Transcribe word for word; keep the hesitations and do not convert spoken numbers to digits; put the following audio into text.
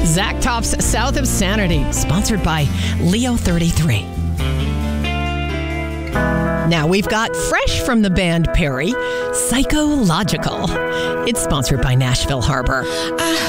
Zach Top's South of Sanity, sponsored by Leo thirty-three. Now we've got fresh from the band Perry, Psychological. It's sponsored by Nashville Harbor.